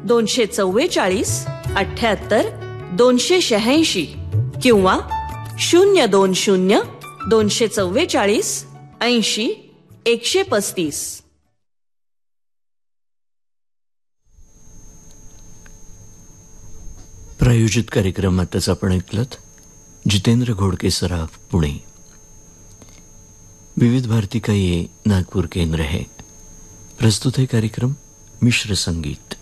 244 78 286 किंवा 020 244 80 135. प्रायोजित कार्यक्रमातच आपण ऐकलत जितेंद्र घोडके सराफ, पुणे. विविध भारती का ये नागपूर केंद्र है. प्रस्तुत है कार्यक्रम मिश्र संगीत.